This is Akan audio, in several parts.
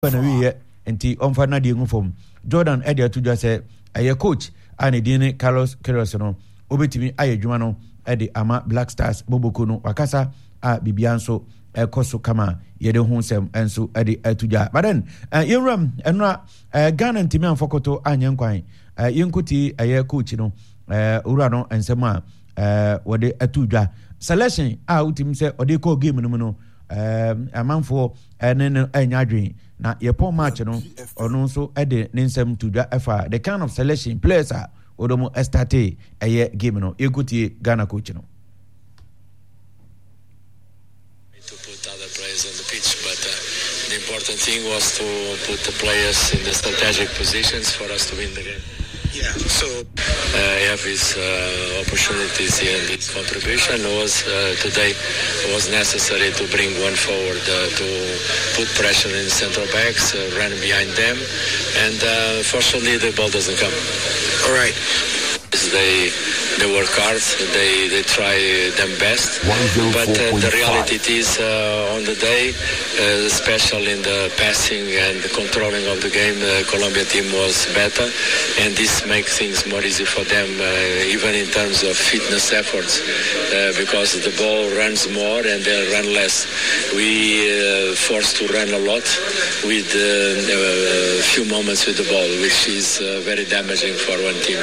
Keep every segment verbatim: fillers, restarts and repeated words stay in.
na wiye enti onfa na de ngufom Jordan Edia tudwa se aye coach ane dine Carlos Queiroz no obetimi aye dwuma no ede ama Black Stars Boboko no wakasa a bibianso ekoso kama yede hu sem enso ede atudwa but then yenram enra Ghana ntimi anfokoto anyen kwan yenkuti aye coach no ura no ensem a wode atudwa selection a utim se ode ko game no no um amanfo ene no anyadwen na yepo match no ono so ede ninsem tudwa efa the kind of selection players are odomo estate eye game no ekuti Ghana coach no to put other players on the pitch, but uh, the important thing was to put the players in the strategic positions for us to win the game. Yeah, so uh, have his uh, opportunities here, and his contribution was uh, today was necessary to bring one forward, uh, to put pressure in the central backs, uh, run behind them, and uh, fortunately the ball doesn't come. All right. They they work hard, they they try them best, but uh, the reality is uh, on the day, uh, especially in the passing and the controlling of the game, the Colombia team was better, and this makes things more easy for them, uh, even in terms of fitness efforts, uh, because the ball runs more and they run less. We uh, forced to run a lot with uh, a few moments with the ball, which is uh, very damaging for one team.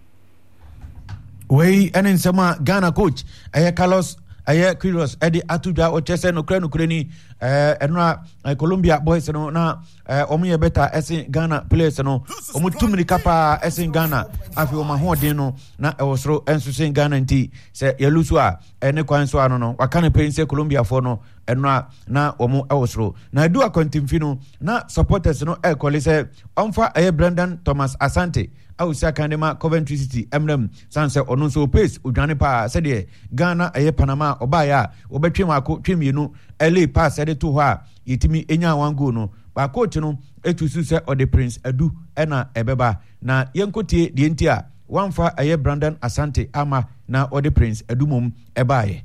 Wey enen sama Ghana coach aye Carlos aye Queiroz edi atudwa o chese no kra no kra ni eh enra Colombia boys no na omo ye better esen Ghana players no omo tumini kapa esen Ghana afi o ma hoden no na e wosro enso sen Ghana nti se ye lusu a ene kwan so ano no waka ne pense Colombia for no enra na omo e wosro na edu akontimfi no na supporters no e kole se onfa aye Brendan Thomas Asante Ausia Kandema Coventry City Eminem sanse ono so pace odwane pa se de Ghana aye Panama obaya obetwe mako twemienu L A pass ede to ho a yetimi enya one goal no ba coach no etusu se ode Prince Adu ena ebeba na yenkotie de enti a wanfa aye Brandon Asante ama na ode Prince Adu mum ebaye.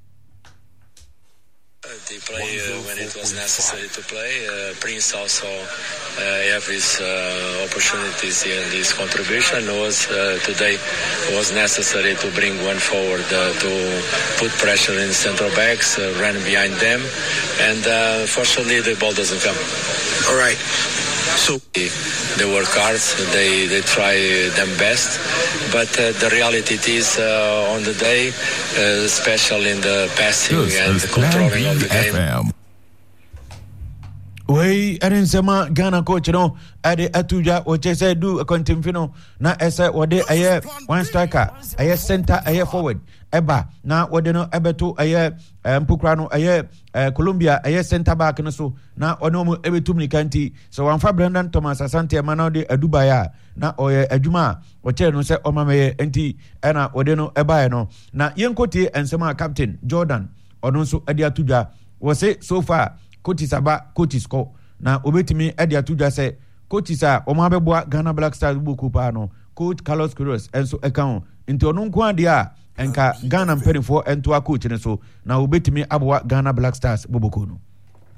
They play uh, when it was necessary to play. Uh, Prince also uh, have his uh, opportunities here, and his contribution was uh, today was necessary to bring one forward, uh, to put pressure in central backs, uh, run behind them, and uh, fortunately the ball doesn't come. All right. So they, they work hard, they they try them best, but uh, the reality is uh, on the day, uh, especially in the passing this and the controlling of the game. Wey enen sema Ghana coach no ade atuja o chese du kontimfino na ese wode aye one striker aye center aye forward eba na wode no ebeto aye mpukra no aye Colombia aye center back no so na ono mu ebetum ni kanti so wanfa Brendan Thomas Asante ma na de adubaya na oye adwuma o che no se omameye enti ena wode no eba no na yenkoti ensema captain Jordan ono so ade atuja wo se so far coaches aba coaches ko na obetimi ede atudwa se coaches a omo abeboa Ghana Black Stars buku pa no coach Carlos Queiroz enso eka nti ono nko ade a enka Ghana mpenifo ento a coach ne so na obetimi aboa Ghana Black Stars buku no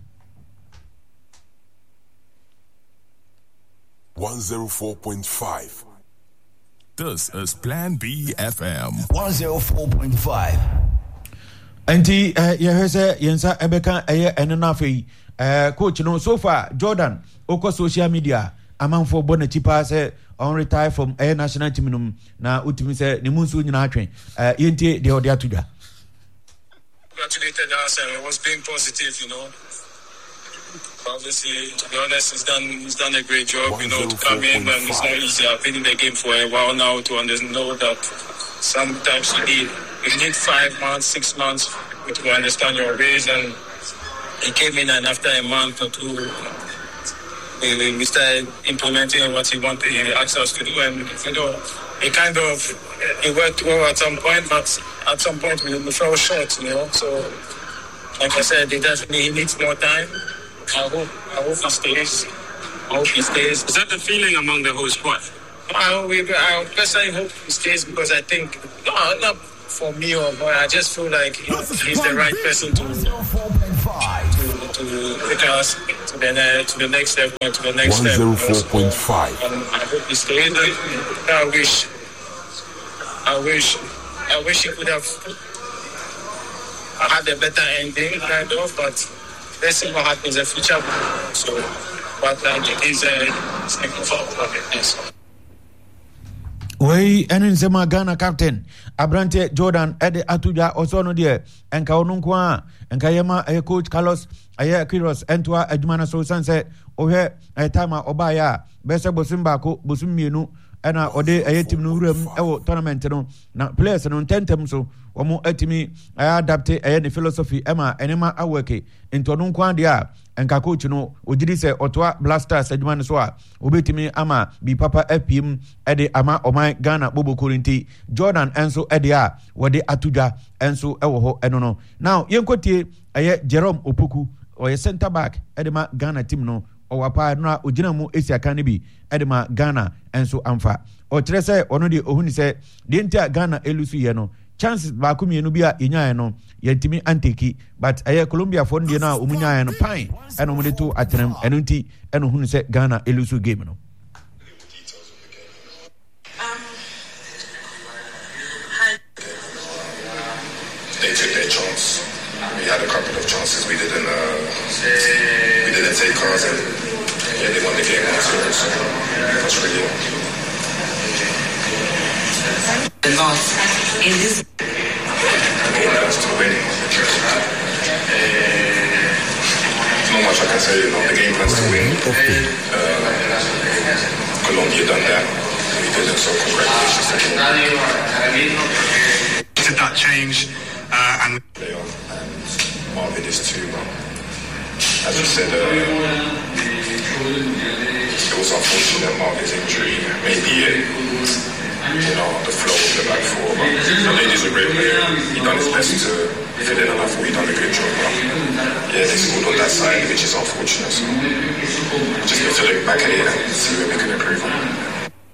one oh four point five. This is Plan B F M one oh four point five. Enti ye hese yensa ebeka eye enena fei eh coach no so far Jordan oko social media amanfo bona chipa se on retire from air national team num na utimi se ne munsu nyina atwen eh yenti de ode atudwa. Congratulated us and it was being positive, you know. Obviously, to be honest, he's done he's done a great job, you know, to come in, and it's not easy. I've been in the game for a while now to understand know that sometimes you need you need five months, six months to understand your ways, and he came in, and after a month or two, we, we started implementing what he wanted, he asked us to do, and you know, it kind of it worked well at some point, but at some point we, we fell short, you know. So, like I said, it does he needs more time. I hope I hope he stays. I hope he stays. Is that the feeling among the whole squad? I, we, I personally hope he stays because I think, no, not for me or boy, I just feel like he, he's the right person to, to, to take us to the to the next step, to the next step. one oh four point five. And I hope he stays. I wish, I wish, I wish he could have had a better ending, kind of, but let's see what happens in the future. So, but I think he's a second for yes. Wey ene nsema Ghana captain Abrante Jordan Ede Atuja osono die enka onunkwa enka yema e coach Carlos aye Quiros entwa adwuma na so sanse ohwe e time oba ya bese bosimba ko bosummienu ena ode aye team no wuram e wo tournament no na players no tentem so omo atimi aye adapt aye ne philosophy ema enema aweke entonunkwa dia enka coach no ogiri se otwa Blasters adwuma no so a obetimi ama bi papa F P M ede ama oman Ghana bobo korinti Jordan enso ede a wode atuja enso ewo ho eno no now yenkotie aye Jerome Opoku oye center back ede ma Ghana team no owapa na ogina mu esiaka ne bi ede ma Ghana enso amfa o kire se ono de ohuni se de ntia Ghana elusu ye no chances ba ku mienu bi a enyaa no yentimi anteki but aye Colombia for ndie na omunyaa no pan eno mu de to atrem eno nti eno hunu se Ghana elusu game no. They took their chance. We had a couple of chances. We didn't. Uh, we didn't take ours, and yeah, they won the game one zero. So that's really all. The loss in this game has to win. Not much I can say. You know, the game plans to win. Uh, Colombia done that. We didn't. So congratulations to them. Did that change? Uh, and They are, and Marvin is too. But as I said, uh, it was unfortunate Marvin's injury. Maybe it, you know, the flow of the back four. But Lady's a great player. He done his best to fit in, and I thought he done a good job. But yeah, they scored on that side, which is unfortunate. So just need to look back at it and see where we can improve on.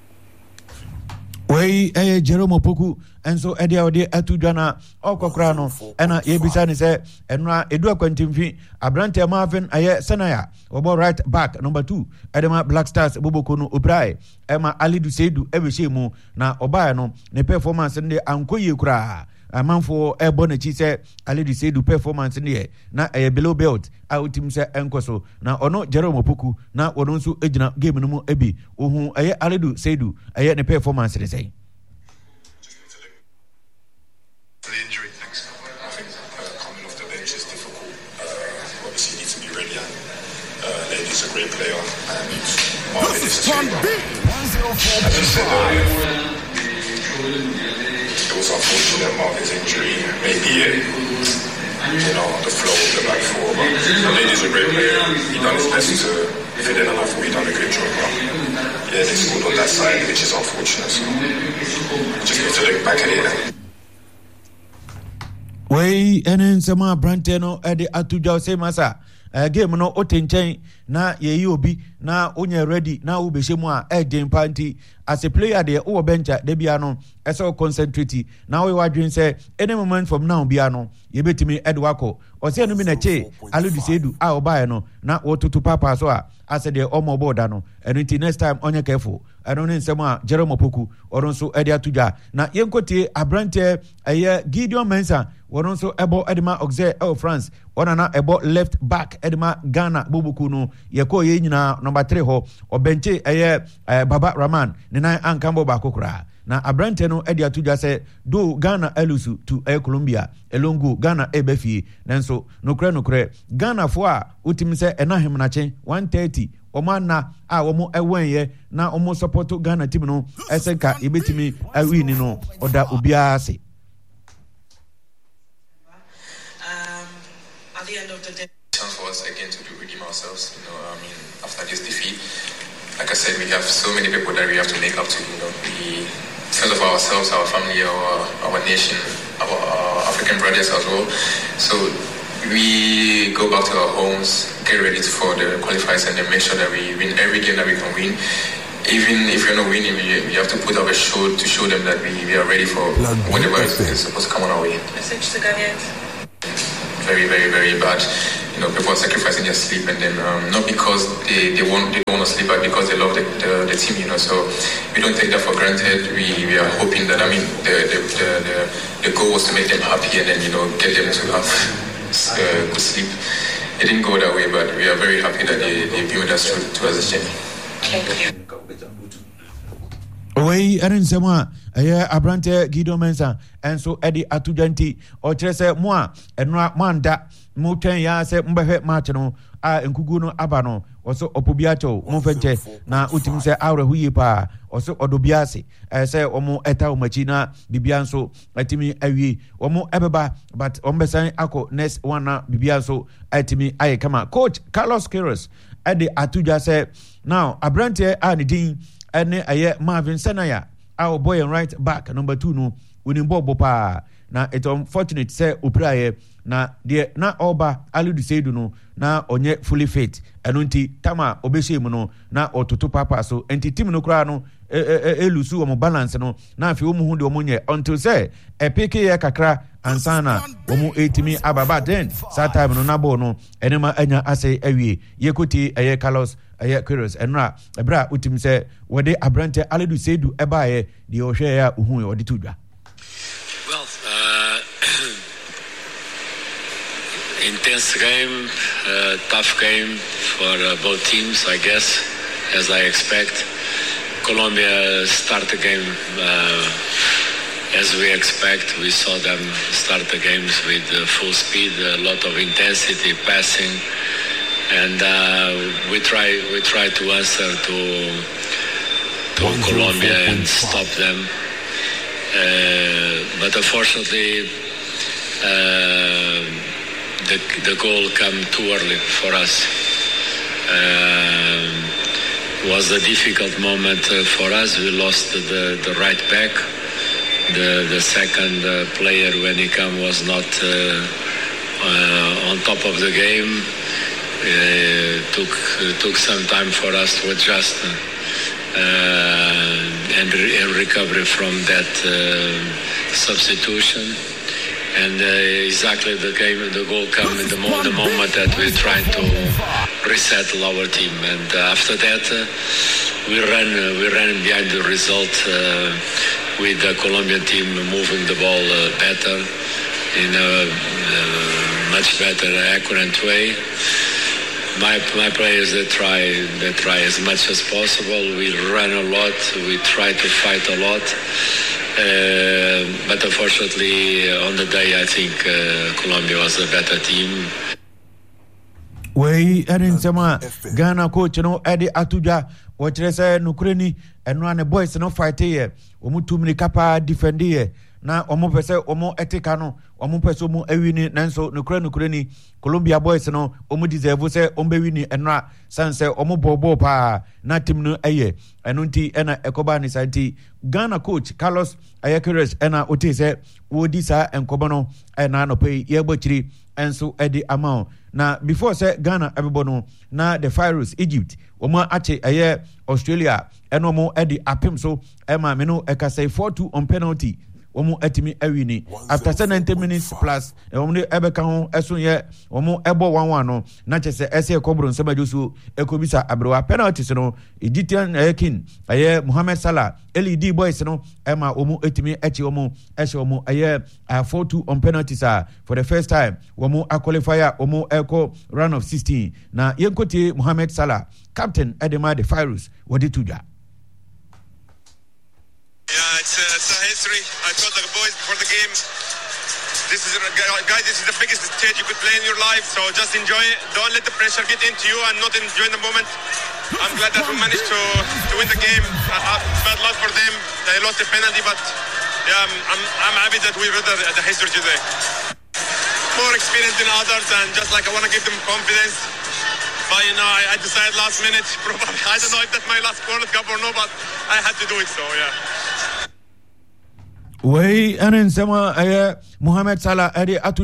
Wey eh Jerome Opoku enso ede ode atudwana okokra no ena yebisa ni se enra edu akwantimfi Abrante Marvin aye Senaya obo right back number two edema Black Stars Boboko no Obrai ema Alidu Seidu ebehye na obae no ne performance ndi ankoye kura amanfo ebo na chi se Alidu Seidu performance ndi na eh below belt a utim se enkoso na ono Jerome Opoku na ono nso ejina game no mu ebi ohun aye Alidu Seidu aye ne performance ni say The injury, thanks. I think uh, coming off the bench is difficult. Uh, obviously, you need to be ready. And uh, Lady's a great player, and Marvin is a super. As I said earlier, it was unfortunate Marvin's injury. Maybe it, you know, the flow of the back four. But Lady's a great player. He done his best to fit in, and I thought he done a good job. But yeah, they scored on that side, which is unfortunate. So just need to look back at it. And Wey ene nsema Abrante no ede atuja se masa uh, game no otenchen na yeyi obi na onye ready na wo behye mu a eden panti as a player there wo bencha de bia no eso concentrate na we wadwen say any moment from now bia no ye betimi edwako o se no bi na che Alidu Seidu a obae no na wotutu papa so a as the omo border no and next time onye careful I don't nsema Jerome Opoku oronso ede atuja na yenkotie Abrante aye Gideon Mensah woronso ebo edema Auxerre El France onana ebo left back edema Ghana Boboku no yeko ye nyina number three ho obenche aye uh, Baba Rahman ne nan ankambo ba kokura na Abrante no ede atuja se do Ghana elusu to air Colombia elongo Ghana ebefie nanso nokre nokre Ghana fo a utim se enahim na chen one thirty omana a omo ewenye na omo support Ghana team no esenka ebetimi awini no oda obia se um at the end of the day chance for us again to redeem ourselves, you know. I mean, after this defeat, like I said, we have so many people that we have to make up to, you know. We, because of ourselves, our family, our our nation, our, our African brothers as well. So we go back to our homes, get ready for the qualifiers, and then make sure that we win every game that we can win. Even if you're not winning, we, we have to put up a show to show them that we, we are ready for whatever is supposed to come on our way. Message to Ghanaians. Very, very, very bad. you know, people are sacrificing their sleep, and then um, not because they, they want they don't want to sleep, but because they love the, the, the team, you know. So we don't take that for granted. We, we are hoping that, I mean, the the, the the the goal was to make them happy and then, you know, get them to have uh, good sleep. It didn't go that way, but we are very happy that they they've been with us through throughout this journey. Away Erin Sema, a Abrante Guido Mensa, and so Eddie Atujanti, or Chese Moa, and Manda, Muten Ya se Mbehe Martino, a Nkuguno Abano, also Opobiato, Mofente, na Utim se Aura Huipa, also Odobiasi, I say Omo Eta Machina, Bibianso, Atimi Awi, Omo Ebeba, but Ombesan Ako, Nes Wana, Bibianso, Atimi Ayekama. Coach Carlos Queiroz, Eddie Atuja say, now Abrante Anidin. Ene aye Marvin Senaya our boy and right back number two no winning bobo pa na it unfortunate say upraye na de na oba Alidu Seidu no na onye fully fit eno nti tama obehye mu no na ototo papa so enti team no kra no elusu omo balance no na afi omu hu de omo nye until say e pick ye kakra ansana omo etimi ababa then that time no na bo no enema anya ase awie yekoti aye Carlos aye Queiroz enra ebra utim say wode Abrante Alidu Seidu ebaye de ohwe ya uhu e ode tudwa. Well, uh, intense game, uh, tough game for uh, both teams, I guess, as I expect. Colombia start the game uh, as we expect. We saw them start the games with uh, full speed, a lot of intensity, passing, and uh, we try we try to answer to to Colombia and stop them. Uh, but unfortunately, uh, the the goal came too early for us. Uh, it was a difficult moment uh, for us. We lost the, the right back. The the second uh, player when he came was not uh, uh, on top of the game. Uh, took uh, took some time for us to adjust. Uh, and, re- and recovery from that uh, substitution, and uh, exactly the game, the goal came in the, mo- the moment that we tried to resettle our team, and uh, after that uh, we ran uh, we ran behind the result uh, with the Colombian team moving the ball uh, better in a uh, much better, accurate way. My my players they try they try as much as possible. We run a lot. We try to fight a lot. Uh, but unfortunately, uh, on the day, I think uh, Colombia was a better team. We Erin Sema Ghana coach no Eddie Atuja wachire say nukreni eno ane boys no fight here. Omu tumini kapa defend here. Na omo pese omo etika no omo pese omo ewini nanso nukure nukure ni Colombia boys no omo deserve say ombe wini enra sanse omo bobo pa na team no eye eno nti ena ekoba ni santi Ghana coach Carlos Queiroz ena oti say wodi sa enkoba no ena no pay yebo chiri enso edi amount na before say Ghana everybody na the Pharaohs Egypt omo ache eye Australia eno mo edi apem so ema me no eka say four two on penalty. Omo etimi awini after seventy minutes plus omo ne ebeka ho eso ye omo ebo one one no na chese ese ekobro nsemajosu ekobisa abrewa penalties no Egyptian ekin aye Mohamed Salah L E D boys no ema omo etimi echi omo ehye omo aye four two on penalties ah for the first time omo qualifier omo eko round of sixteen na yenkoti Mohamed Salah captain Edema the Pharaohs wodi tuja. Yeah, it's, uh, it's a history. I told the boys before the game, this is, guys, this is the biggest stage you could play in your life, so just enjoy it. Don't let the pressure get into you and not enjoy the moment. I'm glad that we managed to, to win the game. Uh, bad luck for them. They lost the penalty, but yeah, I'm, I'm, I'm happy that we wrote the, the history today. More experienced than others, and just like I want to give them confidence. But you know, I, I decided last minute, probably, I don't know if that's my last World Cup or no, but I had to do it, so yeah. Wey Erin Sema aye Mohamed Salah Eddie Atuja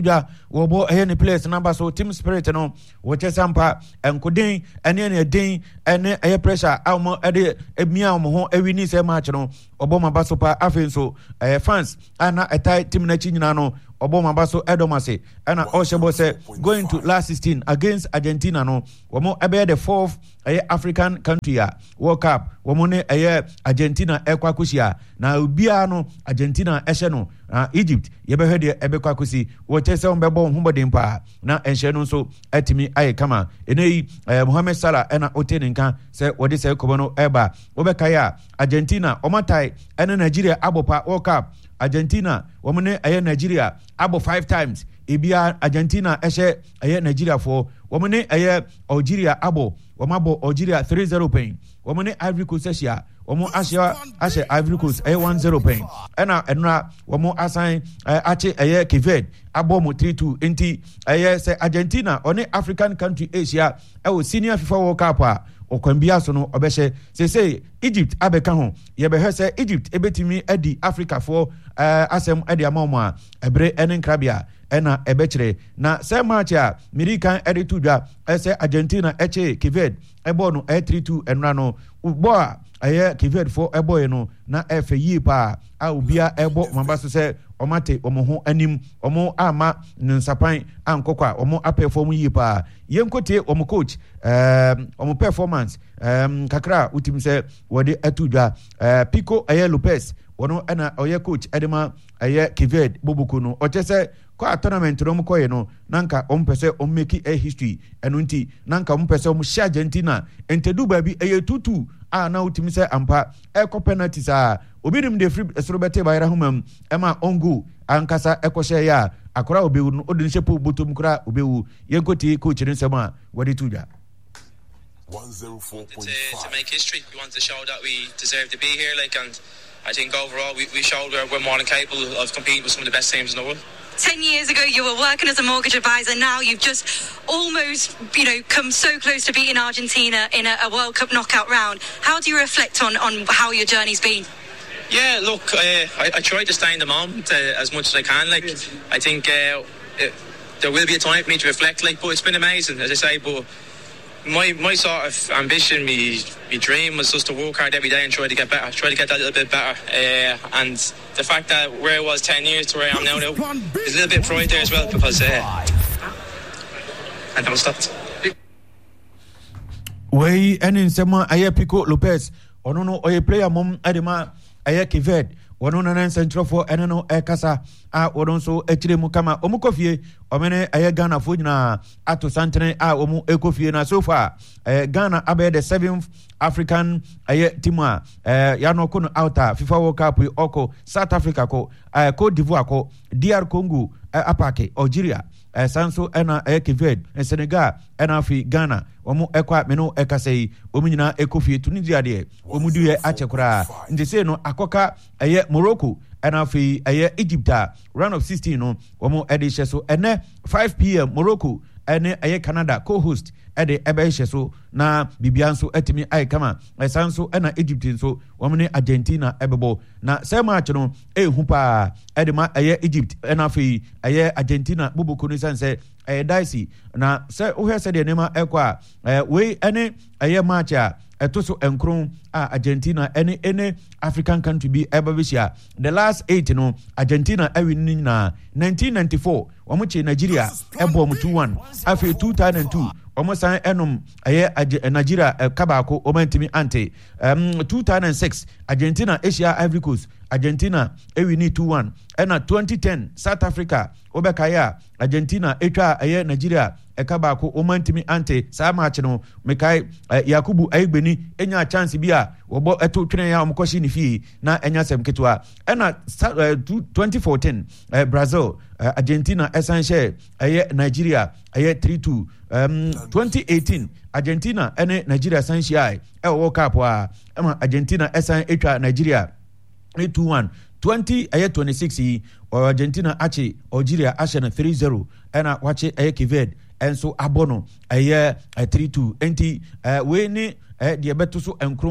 wo bo ɛyɛ ne players number so team spirit no wo che sampa enkoden ene ene den ene ɛyɛ pressure a mo ɛde emia mo ho ewi ni se match no obo maba so pa afen so ɛyɛ fans ana ɛtai team na chi nyina no obo maba so edomase ana oshebo say going to last sixteen against Argentina no wo mo ebe the fourth ɛyɛ African country a World Cup wo mo ne ɛyɛ Argentina ekwa kushia na obia no Argentina ɛhye no uh, Egypt yebehwe de ebekwa kusi wo che se on bebo homodin pa na enhye no so atimi aye kama enei uh, Mohamed Salah ena oteni nka se wode se kobo no eba obekaya Argentina omatai ena Nigeria abopa World Cup Argentina womne aye Nigeria abo five times ebia Argentina ehye aye Nigeria for womne aye Algeria abo womabo Algeria three zero pain womne Ivory Coast ehya womo ahya ahye Ivory Coast aye one zero pain ena enra womo asan ache aye Cape abo mo three two enti aye se Argentina one African country Asia e wo senior FIFA World Cup a okwambia so no obehye se say Egypt abeka ho ye behwe se Egypt ebetimi adi Africa for uh, asem adi amamu a ebre enen krabia ena ebekire na se match a American edi tudwa ese Argentina eche Cape ebo no three two enra no bo a aye Cape for ebo no na efe yi pa a obia ebo mabaso se omate omo ho anim omo ama nsapan ankokwa omo aperform yi pa yenkote omo coach um omo performance um kakra utim se wode atudwa uh, Pico aye Lopez wono ana oye coach edema aye Cape bobuku no ochese kwa tournament no mkoye no nanka ompese ommeki a history enunti nanka ompese om sha Argentina entedu ba bi aye tutu a na utim se ampa eko penalties a obirim de free esorobete bayra humam ema ongu ankasa ekoshe ya akora obewu no odin shepu botom kura obewu yenkoti coach ni sema wadi tuja one oh four point five to, to make history. We want to show that we deserve to be here, like, and I think overall we, we showed we're, we're more than capable of competing with some of the best teams in the world. Ten years ago, you were working as a mortgage advisor. Now you've just almost, you know, come so close to beating Argentina in a, a World Cup knockout round. How do you reflect on, on how your journey's been? Yeah, look, uh, I, I try to stay in the moment uh, as much as I can. Like, I think uh, it, there will be a time for me to reflect. Like, but it's been amazing, as I say. But my my sort of ambition, my my dream was just to work hard every day and try to get better, try to get that little bit better. Uh, and the fact that where I was ten years to where I am now, now there's a little bit of pride there as well because. Uh, and don't stop. Way and in sema aye Pico Lopez, ono no oye player mom adema aye Cape wono nan central for eneno ekasa a wono so etire mu kama omukofie omene aye Ghana fo nyina ato santene a omu ekofie na so far eh, Ghana abe the seventh African aye team a eh, ya no ko no outer FIFA World Cup oko South Africa ko eh, Cote d'Ivoire ko D R Congo eh, apake Algeria eh, sanso ena aye Cape eh, Senegal ena fi Ghana omu ekwa meno ekasei omu nyina ekofie Tunisia de omu duye achekura ndise no akoka aye Morocco and afi aye Egypt round of sixteen no omo edi so ene five p.m. Morocco ene aye Canada co-host edi ebe so na bibianso etimi aye kama esanso ena Egypt so omo ne Argentina ebebo na se match no e hu pa edi ma aye Egypt ena afi aye Argentina bubuku no sanse aye dicey na se wo hese de nema ekwa we ene aye match a etoso enkron a Argentina any any African country be eba bishia the last eight no Argentina ewin na nineteen ninety-four omuche Nigeria ebo mu two one afi two thousand two omo san enum aye Nigeria kabako omantimi ante um two thousand six Argentina Asia Ivory Coast Argentina ewini two one ena twenty ten South Africa obekaya Argentina etwa aye Nigeria ekabako omantimi ante sa match no mekai uh, Yakubu Aigbeni enya chance bia wobo eto twene ya omkoshi ni fi na enya sem ketwa ena uh, twenty fourteen uh, Brazil uh, Argentina essential aye Nigeria aye three two um twenty eighteen Argentina ene Nigeria essential e World Cup wa ema Argentina essential etwa Nigeria two one twenty aye twenty-six or Argentina ache Algeria ashe three zero ena wache aye Cape enso abono aye three two enti we ni de beto so enkron a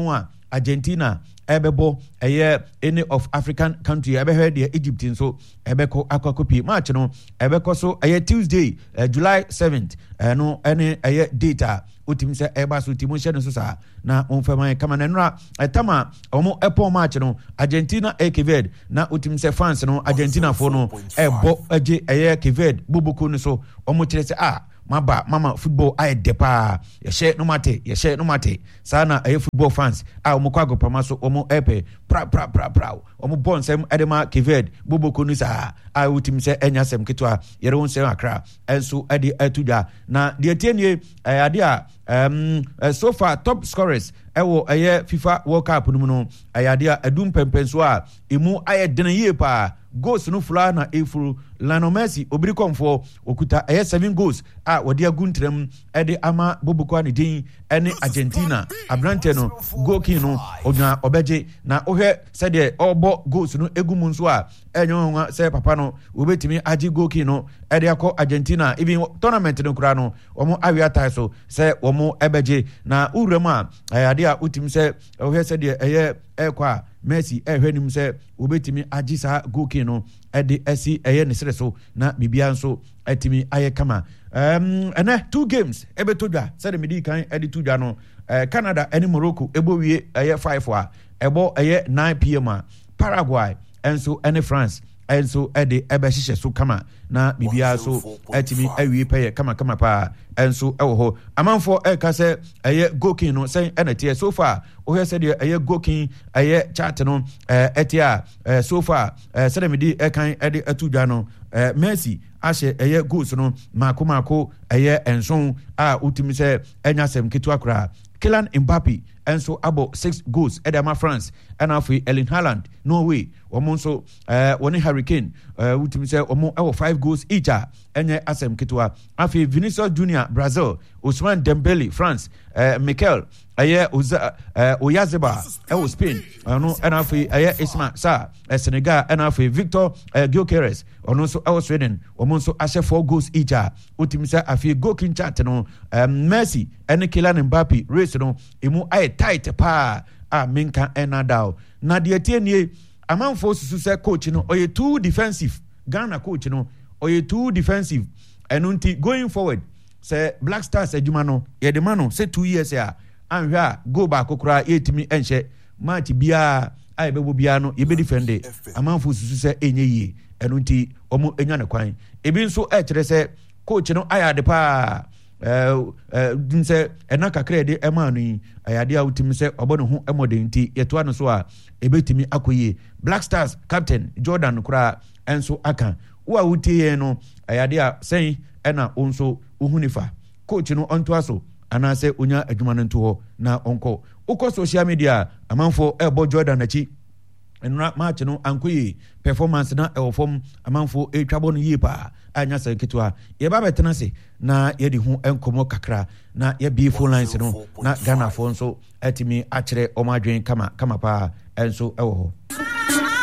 Argentina ebebo eye any of African country ebe heard the Egypt so ebeko akwakopi match no ebeko so eye Tuesday uh, July seventh uh, no any eye data utim se eba so timo hye no so sa na onfama kama na nra etama omo epo match no Argentina e Cape na utim se fans no Argentina fo no ebo age eye Cape bubuku no so omo kire se ah maba mama football ay depa ye share no mate ye share no mate sana ay football fans a omo kwago pama so omo epe pra pra pra pra omo bon sem edema Keved boboko ni sa a utim se enya sem ketwa yere won sem akra enso ade atuda na de tienie ade a um so far top scorers ewo eye FIFA World Cup no no ade a adum pempenso a emu aye dene yie pa goals no fula na efuru Lionel Messi obiri komfo okuta eye seven goals a wodi aguntram ede ama boboko ani din ene Argentina abrante no goalkeeper no onya obeje na ohwe sede obo goals no egumu nso a enyo nwa se papa no obetimi agi goalkeeper no ede akọ Argentina even tournament no kura no omo awia tie so se omo ebeje na urem a ade a utim se ohwe sede eye ekwa Messi ehwenim se obetimi agi sa goalkeeper no ede esi eye ne sere so na bibia nso etimi aye kama um ene two games ebe todwa sede medi kan ede todwa no uh, Canada ene Morocco ebo wie eye five a ebo eye nine p m a Paraguay enso ene France enso ede ebe hihye so kama na bibia so etimi awie peye kama kama pa enso ewo ho amanfo e ka se eye goalkeeper no sen ene tie so far o he said eye goalkeeper eye chat no etia so far sede medi e kan ede atudwa no Messi ashe eye goals no mako mako eye enson a utimi se enya sem ketu akra Kylian Mbappe enso abo six goals edema France and afi Erling Haaland Norway omo nso eh woni Hurricane eh utimi se omo ewo five goals each a enye asem ketwa afi Vinicius Junior Brazil Ousmane Dembele France eh Mikel eye Oza eh Oyazeba ewo Spain ono and afi eye Isma Sa eh, Senegal and afi Victor eh, Gyökeres ono nso ewo Sweden omo nso ashe four goals each a utimi se afi goalkeeping chat no um, Messi and Kylian Mbappe race no emu ay tight pa a minka enadao na de atienie amanfo susu se coach no oye too defensive Ghana coach no oye too defensive enunti going forward say Black Stars adwuma no ye de ma no say two years ya anhwe a go ba kokora yetimi enhye match bia ai bebo bia no ye be defend amanfo susu se enye yi enunti omo enya ne kwan ebi nso e kire se coach no ayade pa eh eh dinse enaka krede emanu ayade a utimi se obono ho emodenti yeto ano so a ebetimi akoye Black Stars captain Jordan kura enso aka wo a utie no ayade a sen ena onso uhunifa coach no onto aso anase onya adwuma no nto ho na onko uko social media amanfo ebo Jordan achi enra match no ankoye performance na ewofom amanfo etwabo no yipa anya seketwa ye ba betena se na ye di hu enkomo kakra na ye bi phone lines no na Ghana fo nso etimi akire omadwen kama kama pa enso ewo ho